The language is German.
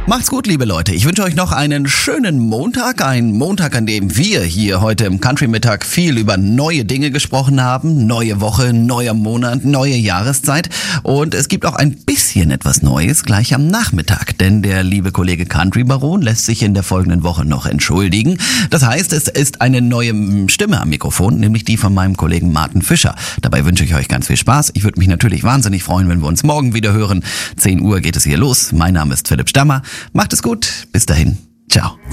Macht's gut, liebe Leute. Ich wünsche euch noch einen schönen Montag. Einen Montag, an dem wir hier heute im Country-Mittag viel über neue Dinge gesprochen haben. Neue Woche, neuer Monat, neue Jahreszeit. Und es gibt auch ein bisschen etwas Neues gleich am Nachmittag. Denn der liebe Kollege Country Baron lässt sich in der folgenden Woche noch entschuldigen. Das heißt, es ist eine neue Stimme am Mikrofon, nämlich die von meinem Kollegen Martin Fischer. Dabei wünsche ich euch ganz viel Spaß. Ich würde mich natürlich wahnsinnig freuen, wenn wir uns morgen wieder hören. 10 Uhr geht es hier los. Mein Name ist Philipp Stammer. Macht es gut. Bis dahin. Ciao.